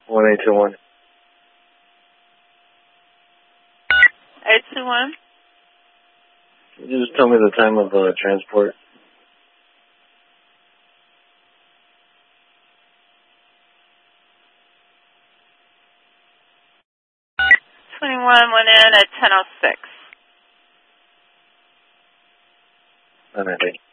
1821. 821. Can you just tell me the time of transport? 21 went in at 10:06. I think.